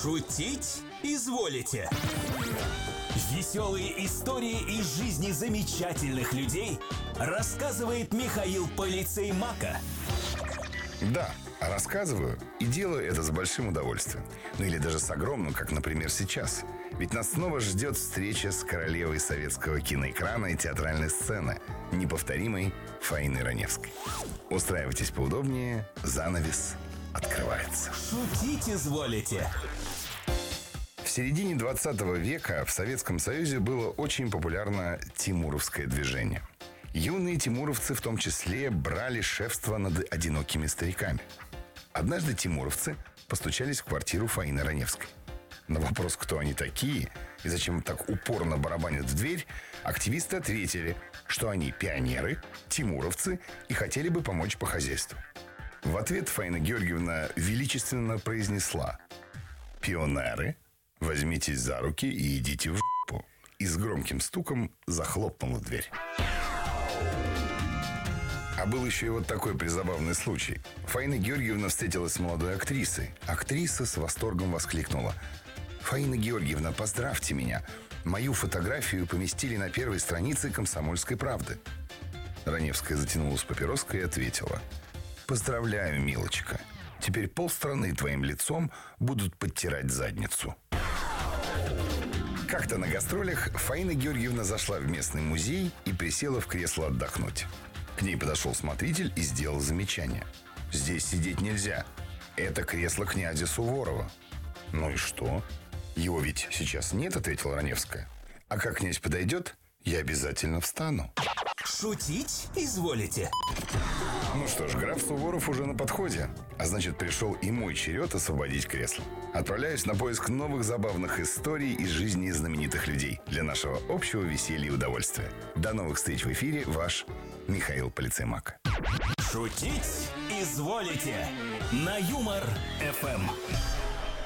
Шутить изволите? Веселые истории из жизни замечательных людей рассказывает Михаил Полицей Мака. Да, рассказываю и делаю это с большим удовольствием. Ну или даже с огромным, как, например, сейчас. Ведь нас снова ждет встреча с королевой советского киноэкрана и театральной сцены, неповторимой Фаиной Раневской. Устраивайтесь поудобнее, занавес открывается. Шутить изволите? В середине 20 века в Советском Союзе было очень популярно тимуровское движение. Юные тимуровцы в том числе брали шефство над одинокими стариками. Однажды тимуровцы постучались в квартиру Фаины Раневской. На вопрос, кто они такие и зачем так упорно барабанят в дверь, активисты ответили, что они пионеры, тимуровцы и хотели бы помочь по хозяйству. В ответ Фаина Георгиевна величественно произнесла: «Пионеры, возьмитесь за руки и идите в жопу». И с громким стуком захлопнула дверь. А был еще и вот такой призабавный случай. Фаина Георгиевна встретилась с молодой актрисой. Актриса с восторгом воскликнула: «Фаина Георгиевна, поздравьте меня. Мою фотографию поместили на первой странице «Комсомольской правды». Раневская затянулась папироской и ответила: «Поздравляю, милочка. Теперь полстраны твоим лицом будут подтирать задницу». Как-то на гастролях Фаина Георгиевна зашла в местный музей и присела в кресло отдохнуть. К ней подошел смотритель и сделал замечание: «Здесь сидеть нельзя. Это кресло князя Суворова». «Ну и что? Его ведь сейчас нет», — ответила Раневская. «А как князь подойдет, я обязательно встану». Шутить изволите? Ну что ж, граф Суворов уже на подходе. А значит, пришел и мой черед освободить кресло. Отправляюсь на поиск новых забавных историй из жизни знаменитых людей для нашего общего веселья и удовольствия. До новых встреч в эфире. Ваш Михаил Полицей Мака. Шутить изволите? На Юмор ФМ.